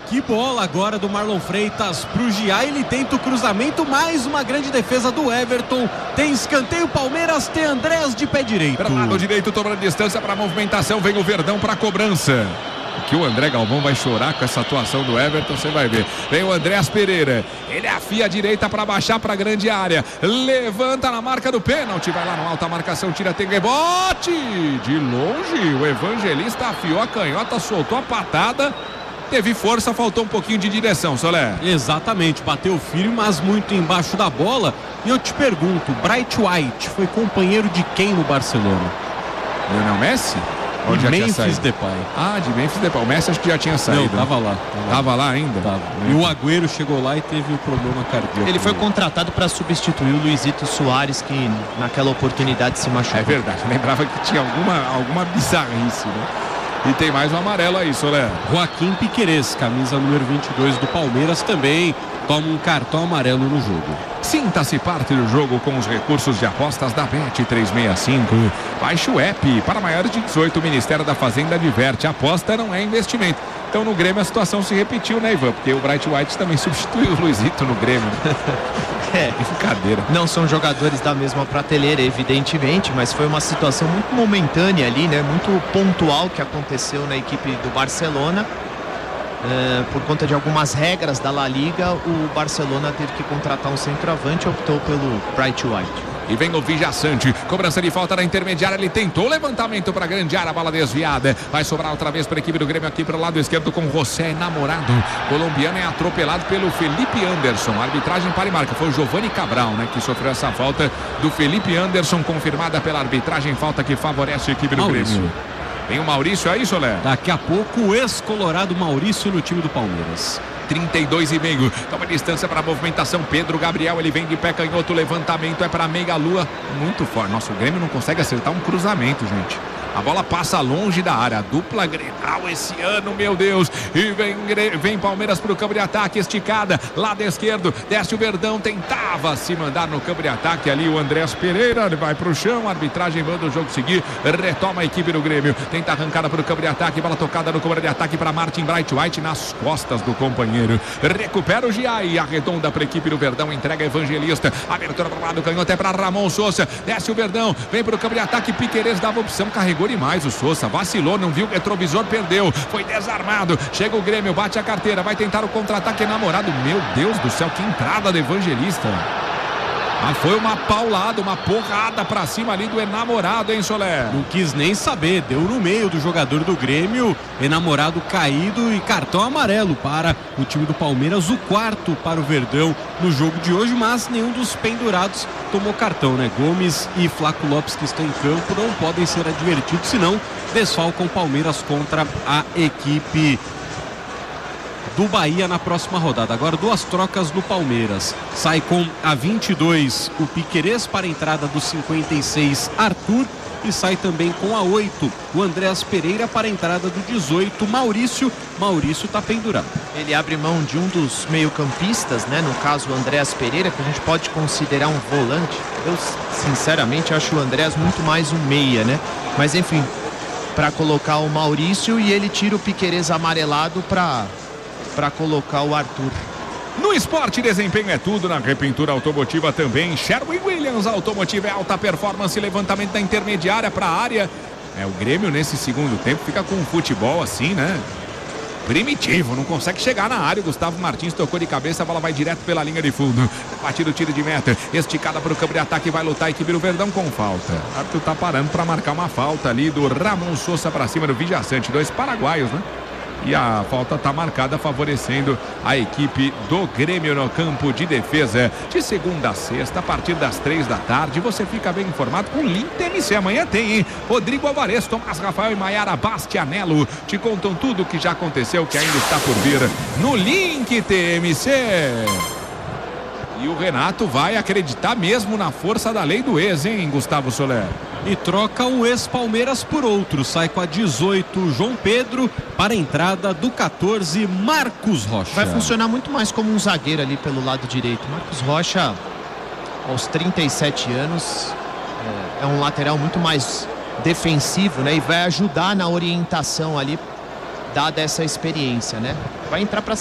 Que bola agora do Marlon Freitas pro Gia. Ele tenta o cruzamento, mais uma grande defesa do Everton. Tem escanteio, Palmeiras, tem Andrés de pé direito. Pelo lado direito, toma a distância para a movimentação, vem o Verdão para a cobrança. Que o André Galvão vai chorar com essa atuação do Everton, você vai ver. Vem o Andrés Pereira, ele afia a direita para baixar para a grande área, levanta na marca do pênalti, vai lá no alta marcação, tira, tem rebote de longe, o Evangelista afiou a canhota, soltou a patada, teve força, faltou um pouquinho de direção, Solé. Exatamente, bateu firme, mas muito embaixo da bola. E eu te pergunto, Bright White foi companheiro de quem no Barcelona? Lionel Messi? De Memphis Depay. De Memphis Depay. O Messi acho que já tinha saído. Não, tava lá. Tava lá ainda? Tava. E o Agüero chegou lá e teve um problema cardíaco. Ele foi contratado para substituir o Luizito Soares, que naquela oportunidade se machucou. É verdade, lembrava que tinha alguma bizarrice, né? E tem mais um amarelo aí, Solé. Joaquim Piquerez, camisa número 22 do Palmeiras, também toma um cartão amarelo no jogo. Sinta-se parte do jogo com os recursos de apostas da Bet365. Baixe o app. Para maiores de 18, o Ministério da Fazenda adverte: aposta não é investimento. Então no Grêmio a situação se repetiu, né, Ivan? Porque o Bright White também substituiu o Luizito no Grêmio. Brincadeira. Não são jogadores da mesma prateleira, evidentemente, mas foi uma situação muito momentânea ali, né? Muito pontual que aconteceu na equipe do Barcelona. Por conta de algumas regras da La Liga, o Barcelona teve que contratar um centroavante e optou pelo Bright White. E vem o Vijaçante, cobrança de falta na intermediária, ele tentou levantamento para a grande área, bola desviada, vai sobrar outra vez para a equipe do Grêmio aqui para o lado esquerdo com José Namorado, colombiano, é atropelado pelo Felipe Anderson, arbitragem para e marca, foi o Giovanni Cabral, né, que sofreu essa falta do Felipe Anderson, confirmada pela arbitragem, falta que favorece a equipe do Grêmio. Tem o Maurício aí, Solé? Daqui a pouco o ex-colorado Maurício no time do Palmeiras. 32,5. Toma distância para a movimentação. Pedro Gabriel, ele vem de pé canhoto. Levantamento é para meia lua. Muito forte. Nossa, o Grêmio não consegue acertar um cruzamento, gente. A bola passa longe da área. A dupla Grenal esse ano, meu Deus. E vem Palmeiras para o campo de ataque. Esticada. Lado esquerdo. Desce o Verdão. Tentava se mandar no campo de ataque ali o Andrés Pereira. Ele vai para o chão. A arbitragem manda o jogo seguir. Retoma a equipe do Grêmio. Tenta arrancada para o campo de ataque. Bola tocada no campo de ataque para Martin Bright White nas costas do companheiro. Recupera o Giai. Arredonda para a equipe do Verdão. Entrega Evangelista. Abertura para o lado canhoto. É para Ramon Sousa. Desce o Verdão. Vem para o campo de ataque. Piquerez dava opção. Carregou demais o Sousa, vacilou, não viu o retrovisor, perdeu, foi desarmado, chega o Grêmio, bate a carteira, vai tentar o contra-ataque, Namorado, meu Deus do céu, que entrada do Evangelista. Mas foi uma paulada, uma porrada pra cima ali do Enamorado, hein, Solé? Não quis nem saber, deu no meio do jogador do Grêmio, Enamorado caído e cartão amarelo para o time do Palmeiras, o quarto para o Verdão no jogo de hoje, mas nenhum dos pendurados tomou cartão, né? Gomes e Flaco Lopes, que estão em campo, não podem ser advertidos, senão desfalcam o Palmeiras contra a equipe do Bahia na próxima rodada. Agora duas trocas no Palmeiras. Sai com a 22 o Piquerez para a entrada do 56 Arthur e sai também com a 8 o Andrés Pereira para a entrada do 18 Maurício. Maurício está pendurado. Ele abre mão de um dos meio-campistas, né? No caso o Andrés Pereira, que a gente pode considerar um volante. Eu sinceramente acho o Andrés muito mais um meia, né? Mas enfim, para colocar o Maurício, e ele tira o Piquerez amarelado para colocar o Arthur. No esporte, desempenho é tudo. Na Repintura Automotiva também. Sherwin-Williams Automotiva é alta performance. Levantamento da intermediária para a área. O Grêmio nesse segundo tempo fica com um futebol assim, né? Primitivo, não consegue chegar na área. O Gustavo Martins tocou de cabeça, a bola vai direto pela linha de fundo. Batido o tiro de meta, esticada para o campo de ataque, vai lutar a equipe do Verdão com falta. O árbitro tá parando para marcar uma falta ali do Ramon Sousa para cima do Vijaçante, dois paraguaios, né? E a falta está marcada, favorecendo a equipe do Grêmio no campo de defesa. De segunda a sexta, a partir das 3 da tarde, você fica bem informado com o Link TMC. Amanhã tem, hein? Rodrigo Alvarez, Tomás Rafael e Maiara Bastianello te contam tudo o que já aconteceu, que ainda está por vir no Link TMC. E o Renato vai acreditar mesmo na força da lei do ex, hein, Gustavo Soler? E troca o ex-Palmeiras por outro. Sai com a 18 João Pedro para a entrada do 14 Marcos Rocha. Vai funcionar muito mais como um zagueiro ali pelo lado direito. Marcos Rocha, aos 37 anos, é um lateral muito mais defensivo, né? E vai ajudar na orientação ali, dada essa experiência, né? Vai entrar para